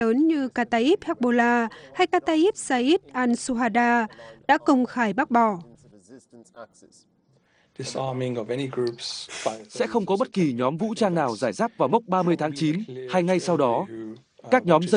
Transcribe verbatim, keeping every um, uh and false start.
lớn như Kataib Hezbollah hay Kataib Said al-Suhada đã công khai bác bỏ. Sẽ không có bất kỳ nhóm vũ trang nào giải giáp vào mốc ba mươi tháng chín hay ngay sau đó. Các nhóm dân